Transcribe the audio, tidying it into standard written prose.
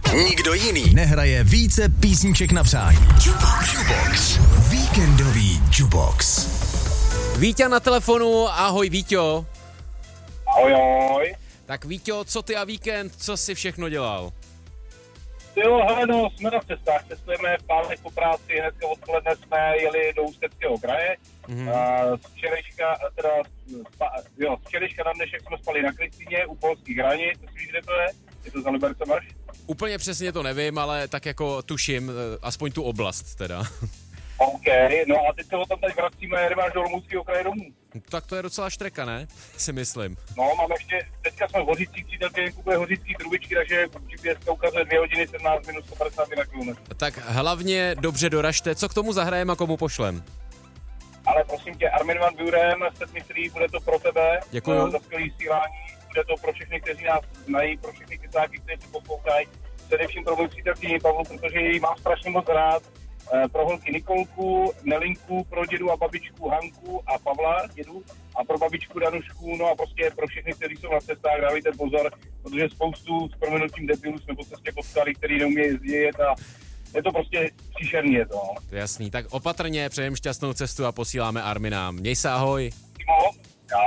Nikdo jiný nehraje více písniček na přání. Jubox. Víkendový Jubox. Víťa na telefonu, ahoj Víťo. Ahoj. Tak Víťo, co ty a víkend, co jsi všechno dělal? Jo, hele, no, jsme na cestách, cestujeme v pátek po práci, hnedka odpoledne jsme jeli do Ústeckého kraje. Z včerejška na dnešek jsme spali na Kristýně u polských hranic, víš, kde to je? Je to za Liberce Marš? Úplně přesně to nevím, ale tak jako tuším, aspoň tu oblast teda. OK, no a teď se ho tam teď vracíme, jdeme až do Olomouckého kraje domů. Tak to je docela štreka, ne? Si myslím. No, máme ještě, teďka jsme v Hořicích, přítelkyně kupuje hořický trubičky, takže GPS ukazuje 2 hodiny 17 minut 150 na kilometr. Tak hlavně dobře doražte, co k tomu zahrajeme a komu pošlem? Ale prosím tě, Armin van Buuren, Set Me Free, bude to pro tebe. Děkuju. Za skvělý vysílání, bude to pro všechny, kteří nás znají, pro všechny kysáky, kteří si poslouchají. Především pro můj přítelkyni Pavlu, protože ji mám strašně moc rád. Pro holky Nikolku, Nelinku, pro dědu a babičku Hanku a Pavla, dědu, a pro babičku Danušku, no a prostě pro všechny, kteří jsou na cestách, dávejte pozor, protože spoustu s prominutím debilů jsme po cestě potkali, který neumějí jezdit a je to prostě příšerný, je to. Jasný, tak opatrně, přejem šťastnou cestu a posíláme Armina. Měj se, ahoj. Timo?